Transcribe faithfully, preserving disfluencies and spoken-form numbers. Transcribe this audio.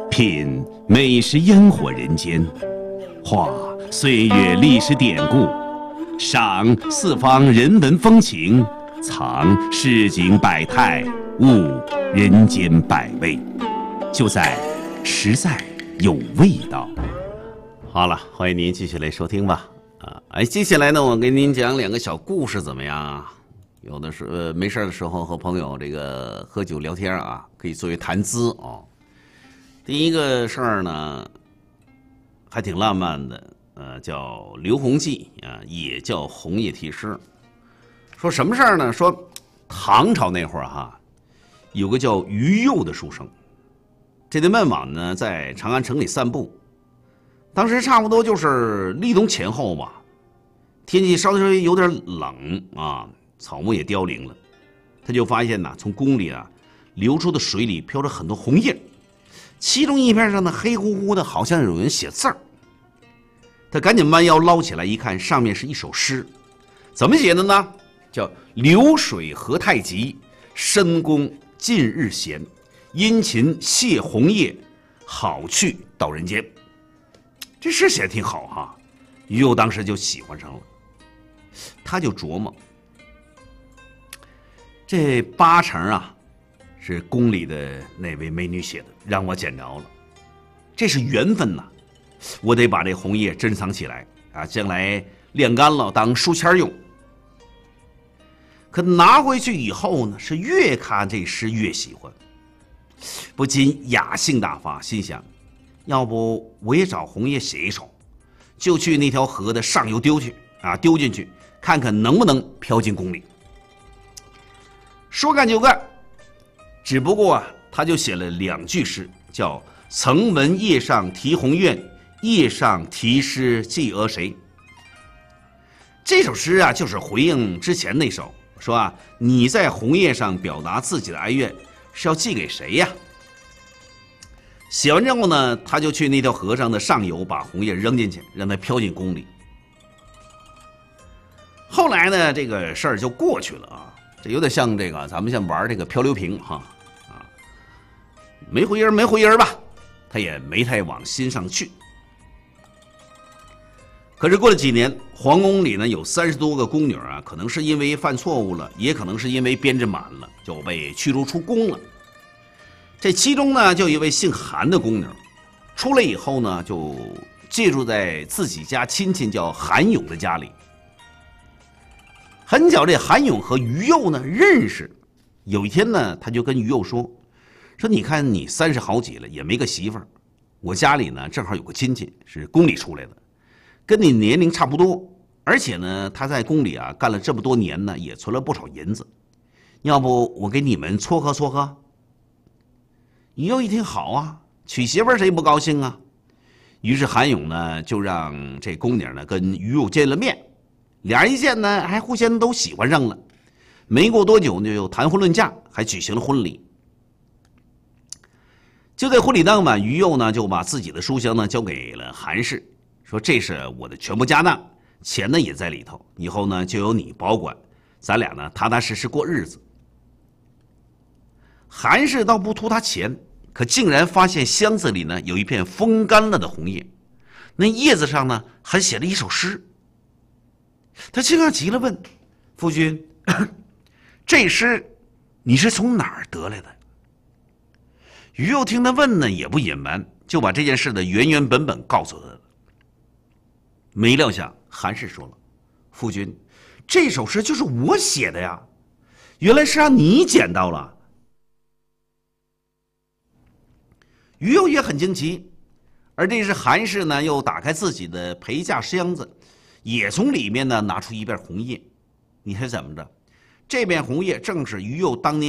品美食烟火人间，画岁月历史典故，赏四方人文风情，藏市井百态，悟人间百味，就在实在有味道。好了，欢迎您继续来收听吧。啊，哎，接下来呢，我给您讲两个小故事，怎么样啊？有的时候、呃、没事的时候和朋友这个喝酒聊天啊，可以作为谈资哦。第一个事儿呢，还挺浪漫的，呃，叫刘洪记啊，也叫红叶题诗。说什么事儿呢？说唐朝那会儿哈，有个叫于右的书生，这天傍晚呢，在长安城里散步，当时差不多就是立冬前后吧，天气稍微有点冷啊，草木也凋零了，他就发现呐，从宫里啊流出的水里飘着很多红叶。其中一片上呢，黑乎乎的，好像有人写字儿。他赶紧弯腰捞起来一看，上面是一首诗，怎么写的呢？叫“流水何太急，深宫近日闲。殷勤谢红叶，好去到人间。”这诗写得挺好哈，于右当时就喜欢上了。他就琢磨，这八成啊是宫里的那位美女写的，让我捡着了，这是缘分呐！我得把这红叶珍藏起来啊，将来晾干了当书签用。可拿回去以后呢，是越看这诗越喜欢，不禁雅兴大发，心想，要不我也找红叶写一首，就去那条河的上游丢去啊，丢进去，看看能不能飘进宫里。说干就干。只不过啊，他就写了两句诗，叫“曾闻叶上题鸿怨，叶上题诗寄额谁”。这首诗啊，就是回应之前那首，说啊，你在红叶上表达自己的哀怨，是要寄给谁呀？写完之后呢，他就去那条河上的上游，把红叶扔进去，让它飘进宫里。后来呢，这个事儿就过去了啊。这有点像这个，咱们像玩这个漂流瓶哈，啊，没回音没回音吧，他也没太往心上去。可是过了几年，皇宫里呢有三十多个宫女啊，可能是因为犯错误了，也可能是因为编制满了，就被驱逐出宫了。这其中呢，就有一位姓韩的宫女，出来以后呢，就借住在自己家亲戚叫韩勇的家里。很巧，这韩勇和于右呢认识。有一天呢，他就跟于右说：“说你看你三十好几了，也没个媳妇儿，我家里呢正好有个亲戚是宫里出来的，跟你年龄差不多，而且呢他在宫里啊干了这么多年呢，也存了不少银子，要不我给你们撮合撮合？”于右一听，好啊，娶媳妇儿谁不高兴啊？于是韩勇呢就让这宫女呢跟于右见了面。俩人一见呢，还互相都喜欢上了。没过多久呢，就谈婚论嫁，还举行了婚礼。就在婚礼当晚，于右呢就把自己的书箱呢交给了韩氏，说：“这是我的全部家当，钱呢也在里头，以后呢就由你保管，咱俩呢踏踏实实过日子。”韩氏倒不图他钱，可竟然发现箱子里呢有一片风干了的红叶，那叶子上呢还写了一首诗。他惊讶极了，问：“夫君，这诗你是从哪儿得来的？”于右听他问呢，也不隐瞒，就把这件事的原原本本告诉他了。没料想韩氏说了：“夫君，这首诗就是我写的呀，原来是让你捡到了。”于右也很惊奇，而这时韩氏呢又打开自己的陪嫁箱子，也从里面呢拿出一片红叶。你猜怎么着？这片红叶正是于右当年